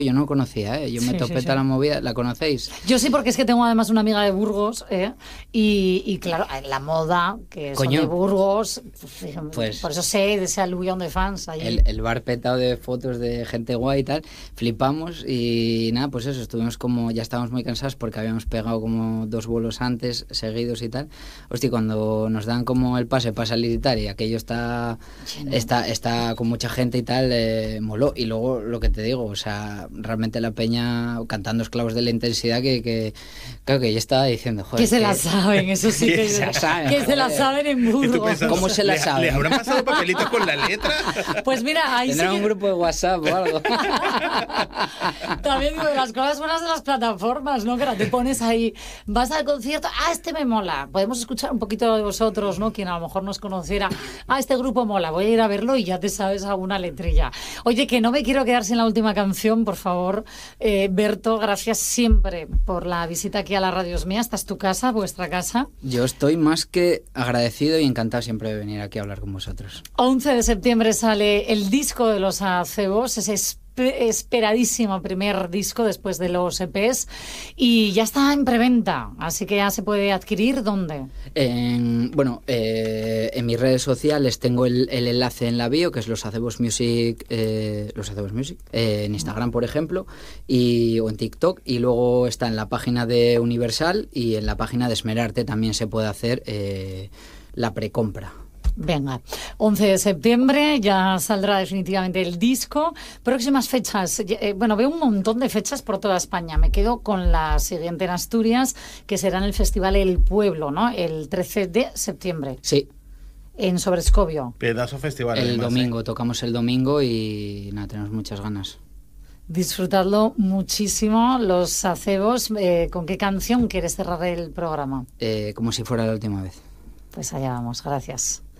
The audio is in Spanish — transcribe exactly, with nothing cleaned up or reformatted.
Yo no conocía, ¿eh? Yo me Sí, topé sí, sí. toda la movida. ¿La conocéis? Yo sí, porque es que tengo además una amiga de Burgos, ¿eh? y, y claro, la moda, que son Coño. de Burgos, Pues- por eso sé de ese aluvión de fans allí. El, el bar petado de fotos de gente guay y tal, flipamos y nada, pues eso, estuvimos como, ya estábamos muy cansados porque habíamos pegado como dos vuelos antes, seguidos y tal. Hostia, cuando nos dan como el pase para salir y tal, y aquello está, Lleno. está, está con mucha gente y tal, eh, moló. Y luego lo que te digo, o sea, realmente la peña cantando Esclavos de la Intensidad que, que claro que yo estaba diciendo, joder. Que se que- la saben, eso sí que, se la saben, que se la joder. saben en Y tú Burgos. pensando, ¿Cómo se la ¿le- saben? ¿Le habrán pasado papelitos con la letra? Pues mira, ahí sí Tendrán un que... grupo de WhatsApp o algo. También digo, las cosas buenas de las plataformas, ¿no? Que ahora te pones ahí, vas al concierto, ah, este me mola. Podemos escuchar un poquito de vosotros, ¿no? Quien a lo mejor nos conociera, ah, este grupo mola, voy a ir a verlo y ya te sabes alguna letrilla. Oye, que no me quiero quedar sin la última canción, por favor. Eh, Berto, gracias siempre por la visita aquí a la Radio Es Mía. Esta es tu casa, vuestra casa. Yo estoy más que agradecido y encantado siempre de venir aquí a hablar con vosotros. once de septiembre sale el disco de los acebos, ese espe- esperadísimo primer disco después de los E Pes, y ya está en preventa, así que ya se puede adquirir. ¿Dónde? En, bueno, eh, en mis redes sociales tengo el, el enlace en la bio, que es Los Acebos Music, eh, Los Acebos Music, eh, en Instagram, por ejemplo, y, o en TikTok, y luego está en la página de Universal y en la página de Esmerarte también se puede hacer eh, la precompra. Venga, once de septiembre ya saldrá definitivamente el disco. Próximas fechas, eh, bueno, veo un montón de fechas por toda España. Me quedo con la siguiente en Asturias, que será en el Festival El Pueblo, ¿no? El trece de septiembre, Sí, en Sobrescobio. Pedazo festival. el además, domingo, ¿eh? tocamos el domingo y nada, tenemos muchas ganas. Disfrutadlo muchísimo, los acebos. Eh, ¿con qué canción quieres cerrar el programa? Eh, como si fuera la última vez. Pues allá vamos, gracias.